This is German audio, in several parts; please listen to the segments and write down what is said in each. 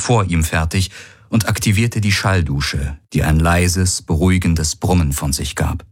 vor ihm fertig und aktivierte die Schalldusche, die ein leises, beruhigendes Brummen von sich gab.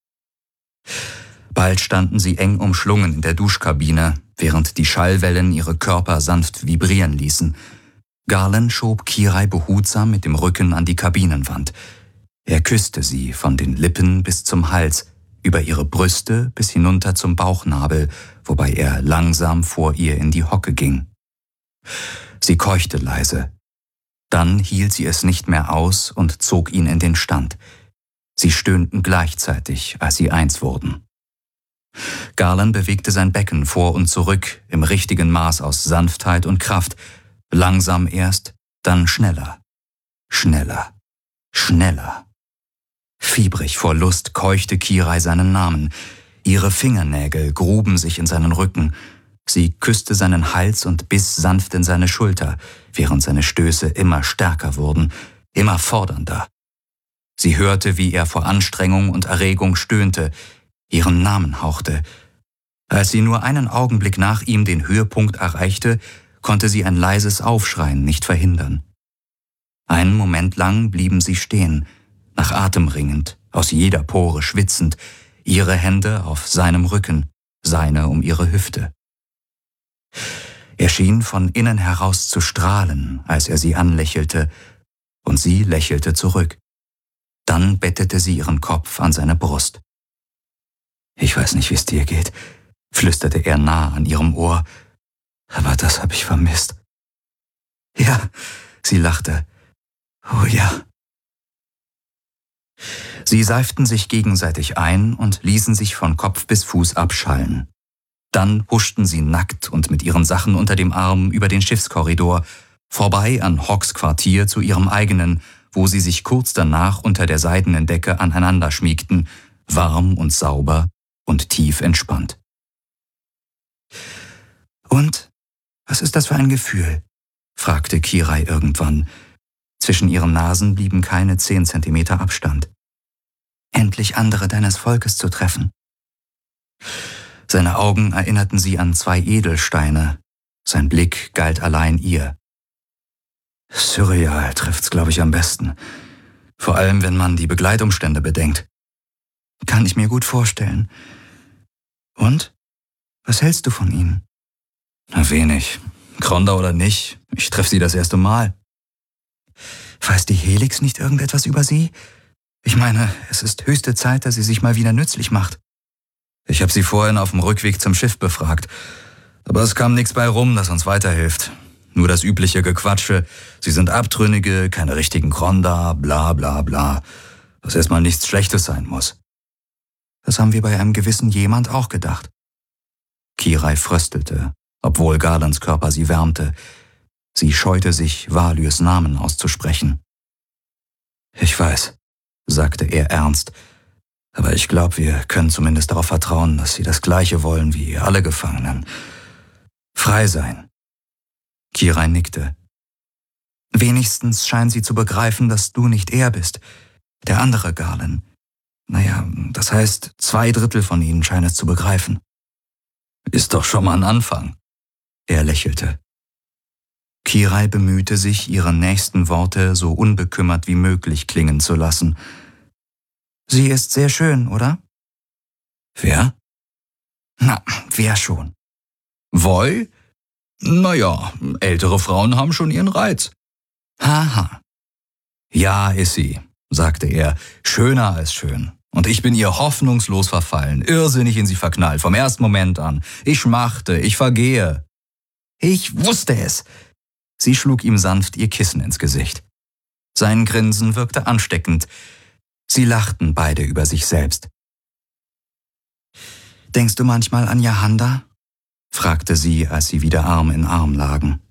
Bald standen sie eng umschlungen in der Duschkabine, während die Schallwellen ihre Körper sanft vibrieren ließen. Garland schob Kirai behutsam mit dem Rücken an die Kabinenwand. Er küsste sie von den Lippen bis zum Hals, über ihre Brüste bis hinunter zum Bauchnabel, wobei er langsam vor ihr in die Hocke ging. Sie keuchte leise. Dann hielt sie es nicht mehr aus und zog ihn in den Stand. Sie stöhnten gleichzeitig, als sie eins wurden. Garland bewegte sein Becken vor und zurück im richtigen Maß aus Sanftheit und Kraft, langsam erst, dann schneller, schneller, schneller. Fiebrig vor Lust keuchte Kirai seinen Namen. Ihre Fingernägel gruben sich in seinen Rücken. Sie küsste seinen Hals und biss sanft in seine Schulter, während seine Stöße immer stärker wurden, immer fordernder. Sie hörte, wie er vor Anstrengung und Erregung stöhnte, ihren Namen hauchte. Als sie nur einen Augenblick nach ihm den Höhepunkt erreichte, konnte sie ein leises Aufschreien nicht verhindern. Einen Moment lang blieben sie stehen, nach Atem ringend, aus jeder Pore schwitzend, ihre Hände auf seinem Rücken, seine um ihre Hüfte. Er schien von innen heraus zu strahlen, als er sie anlächelte, und sie lächelte zurück. Dann bettete sie ihren Kopf an seine Brust. »Ich weiß nicht, wie es dir geht«, flüsterte er nah an ihrem Ohr, »aber das habe ich vermisst.« »Ja«, sie lachte, »oh ja.« Sie seiften sich gegenseitig ein und ließen sich von Kopf bis Fuß abschallen. Dann huschten sie nackt und mit ihren Sachen unter dem Arm über den Schiffskorridor, vorbei an Hawks Quartier zu ihrem eigenen, wo sie sich kurz danach unter der seidenen Decke aneinander schmiegten, warm und sauber und tief entspannt. »Und, was ist das für ein Gefühl?« fragte Kirai irgendwann. Zwischen ihren Nasen blieben keine 10 Zentimeter Abstand. »Endlich andere deines Volkes zu treffen.« Seine Augen erinnerten sie an 2 Edelsteine. Sein Blick galt allein ihr. Surreal trifft's, glaube ich, am besten. Vor allem, wenn man die Begleitumstände bedenkt. Kann ich mir gut vorstellen. Und? Was hältst du von ihnen? Na, wenig. Kronda oder nicht, ich treffe sie das erste Mal. Weiß die Helix nicht irgendetwas über sie? Ich meine, es ist höchste Zeit, dass sie sich mal wieder nützlich macht. Ich habe sie vorhin auf dem Rückweg zum Schiff befragt. Aber es kam nichts bei rum, das uns weiterhilft. Nur das übliche Gequatsche. Sie sind Abtrünnige, keine richtigen Kronda, bla bla bla. Was erstmal nichts Schlechtes sein muss. Das haben wir bei einem gewissen jemand auch gedacht. Kirai fröstelte, obwohl Garlands Körper sie wärmte. Sie scheute sich, Valyrs Namen auszusprechen. Ich weiß, sagte er ernst, aber ich glaube, wir können zumindest darauf vertrauen, dass sie das Gleiche wollen wie alle Gefangenen. Frei sein. Kirai nickte. Wenigstens scheinen sie zu begreifen, dass du nicht er bist, der andere Garland. Naja, das heißt, 2/3 von ihnen scheinen es zu begreifen. Ist doch schon mal ein Anfang. Er lächelte. Kirai bemühte sich, ihre nächsten Worte so unbekümmert wie möglich klingen zu lassen. Sie ist sehr schön, oder? Wer? Na, wer schon? Voi? Naja, ältere Frauen haben schon ihren Reiz. Haha. Ja, ist sie, sagte er, schöner als schön. Und ich bin ihr hoffnungslos verfallen, irrsinnig in sie verknallt, vom ersten Moment an. Ich schmachte, ich vergehe. Ich wusste es. Sie schlug ihm sanft ihr Kissen ins Gesicht. Sein Grinsen wirkte ansteckend. Sie lachten beide über sich selbst. »Denkst du manchmal an Jahanda?« fragte sie, als sie wieder Arm in Arm lagen.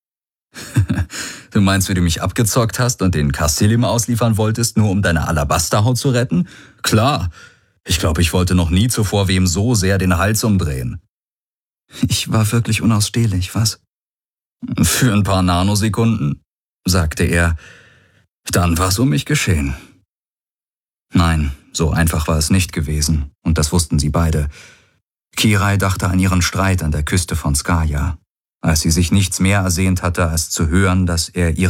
Du meinst, wie du mich abgezockt hast und den Castellim ausliefern wolltest, nur um deine Alabasterhaut zu retten? Klar, ich glaube, ich wollte noch nie zuvor wem so sehr den Hals umdrehen. Ich war wirklich unausstehlich, was? Für ein paar Nanosekunden, sagte er. Dann war es um mich geschehen. Nein, so einfach war es nicht gewesen, und das wussten sie beide. Kirai dachte an ihren Streit an der Küste von Skaya, als sie sich nichts mehr ersehnt hatte, als zu hören, dass er ihre